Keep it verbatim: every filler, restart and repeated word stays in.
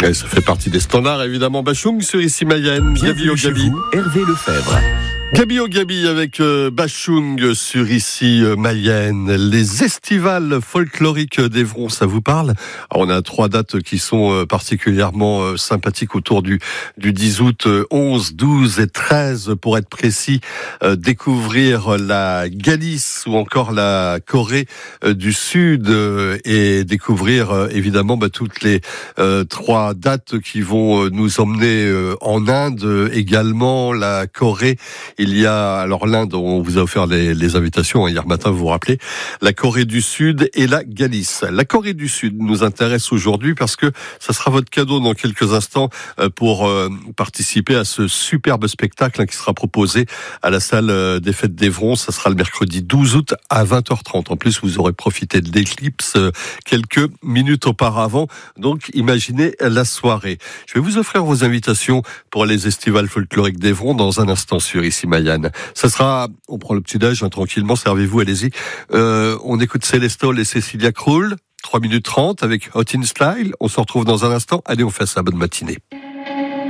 Et ça fait partie des standards, évidemment. Bachung sur ici Mayenne. Gabi au Gabi. Hervé Lefebvre. Gabi au Gabi avec euh, Bachung sur ici euh, Mayenne. Les estivales folkloriques d'Evron, ça vous parle? Alors, on a trois dates qui sont euh, particulièrement euh, sympathiques autour du, du dix août, euh, onze, douze et treize pour être précis. Euh, découvrir la Galice ou encore la Corée euh, du Sud euh, et découvrir euh, évidemment bah, toutes les euh, trois dates qui vont euh, nous emmener euh, en Inde, euh, également la Corée. Il y a, alors l'Inde, on vous a offert les, les invitations, hein, hier matin, vous vous rappelez, la Corée du Sud et la Galice. La Corée du Sud nous intéresse aujourd'hui parce que ça sera votre cadeau dans quelques instants pour euh, participer à ce superbe spectacle hein, qui sera proposé à la salle des Fêtes d'Evron. Ça sera le mercredi douze août à vingt heures trente. En plus, vous aurez profité de l'éclipse euh, quelques minutes auparavant. Donc, imaginez la soirée. Je vais vous offrir vos invitations pour les estivales folkloriques d'Evron dans un instant sur ici Mayenne. Ça sera, on prend le petit-déj hein, tranquillement, servez-vous, allez-y. Euh, on écoute Célestol et Cécilia Krull, trois minutes trente avec Hot in Style. On se retrouve dans un instant. Allez, on fait ça, bonne matinée.